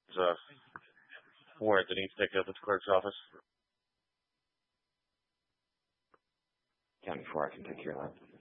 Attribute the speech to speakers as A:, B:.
A: a warrant that needs picked up at the clerk's office.
B: County 4, I can take care of that.